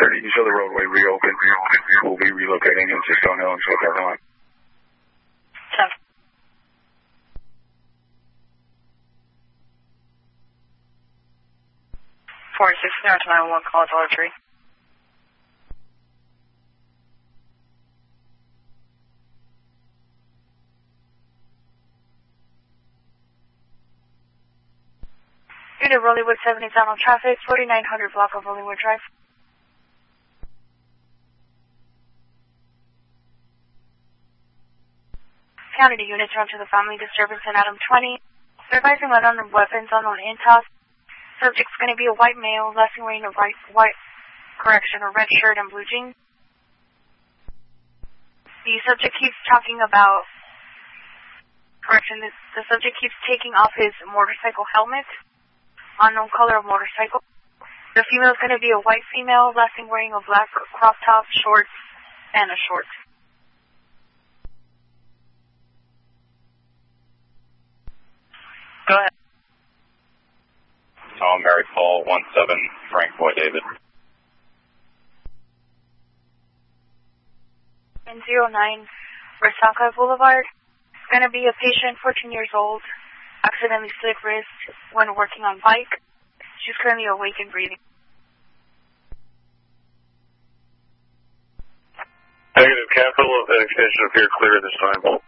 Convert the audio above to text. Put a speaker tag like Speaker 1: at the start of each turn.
Speaker 1: until the roadway reopened. We'll be relocating into Stone Hill and South Carolina.
Speaker 2: 460-911, call Dollar Tree. Unit Rollywood 7 is out on traffic, 4900 block of Rollywood Drive. County units run to the family disturbance in Adam 20. Supervising unknown weapons, unknown intel. Subject's going to be a white male, less than wearing a red shirt and blue jeans. The subject keeps talking about, the subject keeps taking off his motorcycle helmet. Unknown color of motorcycle. The female is going to be a white female, last than wearing a black crop top, shorts, and a short. Go ahead.
Speaker 3: Mary Paul, 17, Frank Boy David.
Speaker 2: In 09, Resaca Boulevard. It's going to be a patient, 14 years old, accidentally slit wrist when working on bike. She's currently awake and breathing.
Speaker 1: Negative, capital, extension appear clear this time.